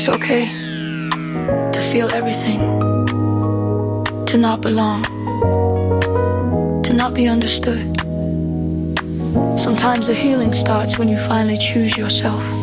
okay to feel everything, to not belong, to not be understood. Sometimes the healing starts when you finally choose yourself.